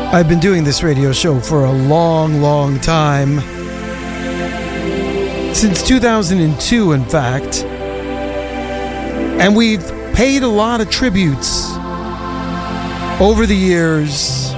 I've been doing this radio show for a long, long time. Since 2002, in fact. And we've paid a lot of tributes over the years.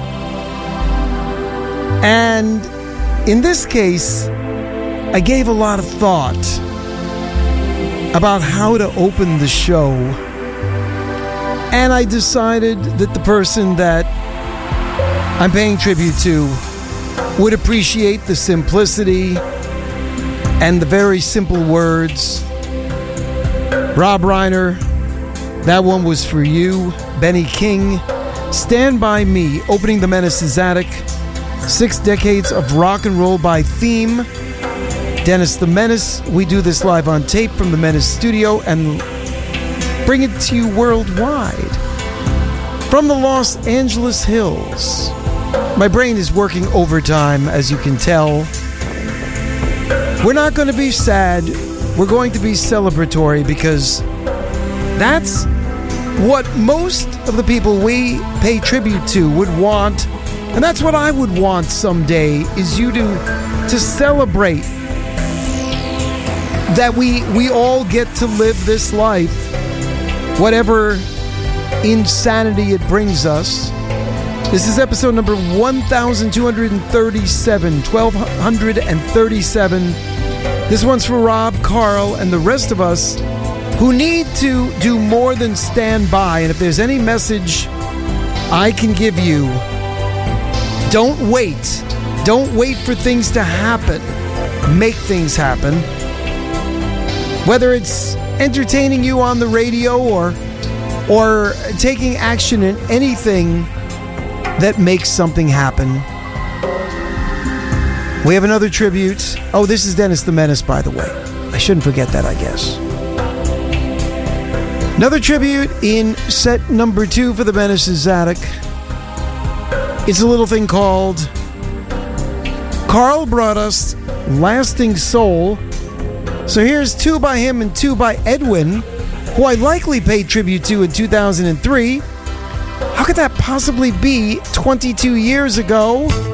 And in this case, I gave a lot of thought about how to open the show. And I decided that the person that I'm paying tribute to would appreciate the simplicity and the very simple words. Rob Reiner, that one was for you. Benny King, Stand By Me, opening the Menace's Attic. 6 decades of rock and roll by theme. Dennis the Menace, we do this live on tape from the Menace studio and bring it to you worldwide. From the Los Angeles Hills. My brain is working overtime, as you can tell. We're not going to be sad. We're going to be celebratory because that's what most of the people we pay tribute to would want. And that's what I would want someday, is you to celebrate that we all get to live this life, whatever insanity it brings us. This is episode number 1237. This one's for Rob, Carl, and the rest of us who need to do more than stand by. And if there's any message I can give you, don't wait. Don't wait for things to happen. Make things happen. Whether it's entertaining you on the radio or taking action in anything that makes something happen. We have another tribute. Oh, this is Dennis the Menace, by the way. I shouldn't forget that, I guess. Another tribute in set number 2 for the Menace's Attic. It's a little thing called Carl brought us Lasting Soul. So here's 2 by him and 2 by Edwin, who I likely paid tribute to in 2003. How could that possibly be 22 years ago?